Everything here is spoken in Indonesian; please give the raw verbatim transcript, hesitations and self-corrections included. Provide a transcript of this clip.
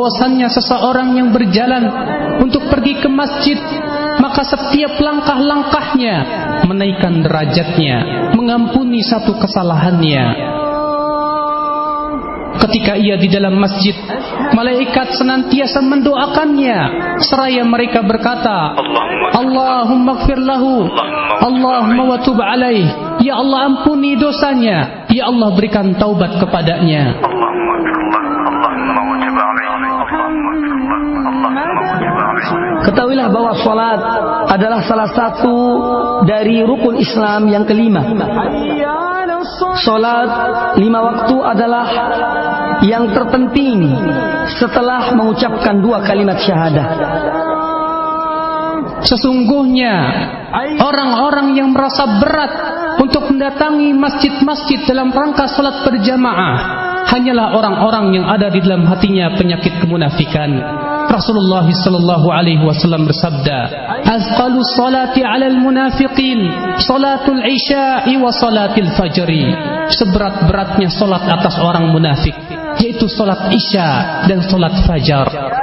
bahwasannya seseorang yang berjalan untuk pergi ke masjid, maka setiap langkah-langkahnya menaikkan derajatnya, mengampuni satu kesalahannya. Ketika ia di dalam masjid, malaikat senantiasa mendoakannya, seraya mereka berkata, Allahumma ighfir lahu, Allahumma wa tub alaih. Ya Allah, ampuni dosanya, ya Allah, berikan taubat kepadanya. Ketahuilah bahwa salat adalah salah satu dari rukun Islam yang kelima. Salat lima waktu adalah yang terpenting setelah mengucapkan dua kalimat syahadah. Sesungguhnya orang-orang yang merasa berat untuk mendatangi masjid-masjid dalam rangka salat berjamaah hanyalah orang-orang yang ada di dalam hatinya penyakit kemunafikan. Rasulullah sallallahu alaihi wasallam bersabda, "Azqalu sholati 'alal munafiqin sholatul isya'i wa sholatil fajri." Seberat-beratnya salat atas orang munafik yaitu salat isya dan salat fajar.